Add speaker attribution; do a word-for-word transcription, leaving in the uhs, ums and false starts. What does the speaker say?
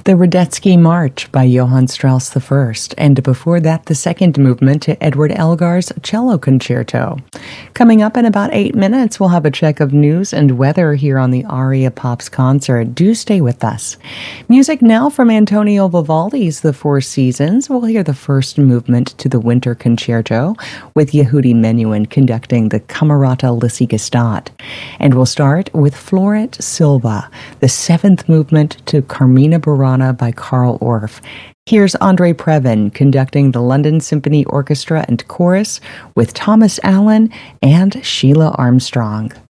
Speaker 1: the Radetzky March by Johann Strauss the First, and before that, the second movement to Edward Elgar's Cello Concerto. Coming up in about eight minutes, we'll have a check of news and weather here on the Aria Pops concert. Do stay with us. Music now from Antonio Vivaldi's The Four Seasons. We'll hear the first movement to the Winter Concerto, with Yehudi Menuhin conducting the Camerata Lysigestat. And we'll start with Florent Silva, the seventh movement to Carmina Burana by Carl Orff. Here's Andre Previn conducting the London Symphony Orchestra and Chorus with Thomas Allen and Sheila Armstrong.